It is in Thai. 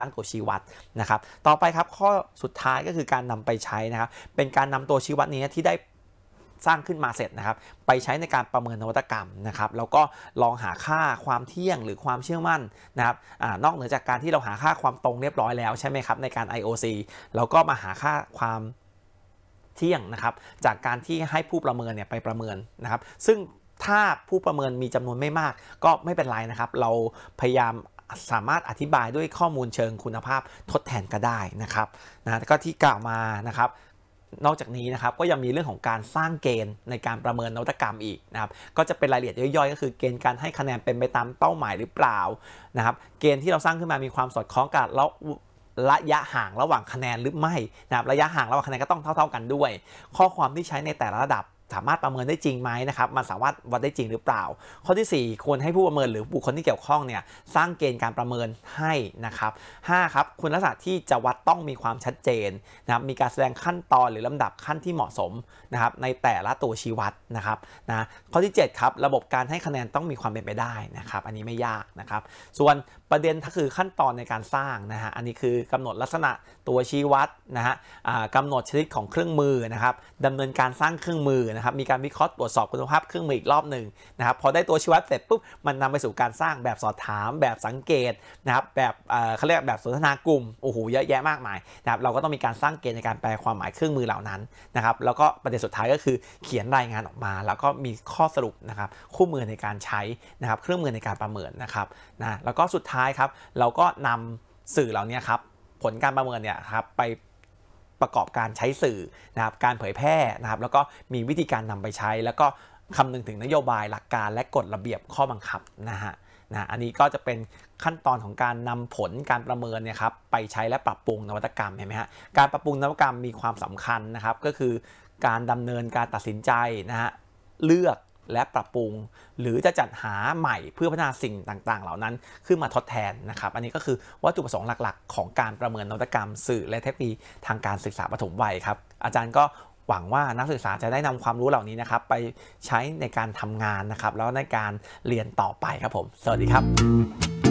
ตั้งตัวชี้วัดนะครับต่อไปครับข้อสุดท้ายก็คือการนำไปใช้นะครับเป็นการนำตัวชี้วัดนี้ที่ได้สร้างขึ้นมาเสร็จนะครับไปใช้ในการประเมินนวัตกรรมนะครับแล้วก็ลองหาค่าความเที่ยงหรือความเชื่อมั่นนะครับนอกเหนือจากการที่เราหาค่าความตรงเรียบร้อยแล้วใช่ไหมครับในการ IOC เราก็มาหาค่าความเที่ยงนะครับจากการที่ให้ผู้ประเมินเนี่ยไปประเมินนะครับซึ่งถ้าผู้ประเมินมีจำนวนไม่มากก็ไม่เป็นไรนะครับเราพยายามสามารถอธิบายด้วยข้อมูลเชิงคุณภาพทดแทนก็ได้นะครับก็ที่กล่าวมานะครับนอกจากนี้นะครับก็ยังมีเรื่องของการสร้างเกณฑ์ในการประเมินนวัตกรรมอีกนะครับก็จะเป็นรายละเอียดย่อยๆก็คือเกณฑ์การให้คะแนนเป็นไปตามเป้าหมายหรือเปล่านะครับเกณฑ์ที่เราสร้างขึ้นมามีความสอดคล้องกับระยะห่างระหว่างคะแนนหรือไม่นะครับระยะห่างระหว่างคะแนนก็ต้องเท่าๆกันด้วยข้อความที่ใช้ในแต่ละระดับสามารถประเมินได้จริงไหมนะครับมันสามารถวัดได้จริงหรือเปล่าข้อที่4ควรให้ผู้ประเมินหรือบุคคลที่เกี่ยวข้องเนี่ยสร้างเกณฑ์การประเมินให้นะครับ5ครับคุณลักษณะที่จะวัดต้องมีความชัดเจนนะครับมีการแสดงขั้นตอนหรือลำดับขั้นที่เหมาะสมนะครับในแต่ละตัวชี้วัดนะครับข้อที่7ครับระบบการให้คะแนนต้องมีความเป็นไปได้นะครับอันนี้ไม่ยากนะครับส่วนประเด็นก็คือขั้นตอนในการสร้างนะฮะอันนี้คือกำหนดลักษณะตัวชี้วัดนะฮะกำหนดชนิดของเครื่องมือนะครับดำเนินการสร้างเครื่องมือนะครับมีการวิเคราะห์ตรวจสอบคุณภาพเครื่องมืออีกรอบหนึ่งนะครับพอได้ตัวชี้วัดเสร็จปุ๊บมันนำไปสู่การสร้างแบบสอบถามแบบสังเกตนะครับแบบเขาเรียกแบบสนทนากลุ่มโอ้โหเยอะแยะมากมายนะครับเราก็ต้องมีการสร้างเกณฑ์ในการแปลความหมายเครื่องมือเหล่านั้นนะครับแล้วก็ประเด็นสุดท้ายก็คือเขียนรายงานออกมาแล้วก็มีข้อสรุปนะครับคู่มือในการใช้นะครับเครื่องมือในการประเมินนะครับแล้วก็สุดท้ายครับเราก็นำสื่อเหล่านี้ครับผลการประเมินเนี่ยครับไปประกอบการใช้สื่อนะครับการเผยแพร่นะครับแล้วก็มีวิธีการนำไปใช้แล้วก็คำนึงถึงนโยบายหลักการและกฎระเบียบข้อบังคับอันนี้ก็จะเป็นขั้นตอนของการนำผลการประเมินเนี่ยครับไปใช้และปรับปรุงนวัตกรรมเห็นไหมฮะการปรับปรุงนวัตกรรมมีความสำคัญนะครับก็คือการดำเนินการตัดสินใจเลือกและปรับปรุงหรือจะจัดหาใหม่เพื่อพัฒนาสิ่งต่างๆเหล่านั้นขึ้นมาทดแทนนะครับอันนี้ก็คือวัตถุประสงค์หลักๆของการประเมินนวัตกรรมสื่อและเทคโนโลยีทางการศึกษาปฐมวัยครับอาจารย์ก็หวังว่านักศึกษาจะได้นำความรู้เหล่านี้นะครับไปใช้ในการทำงานนะครับแล้วในการเรียนต่อไปครับผมสวัสดีครับ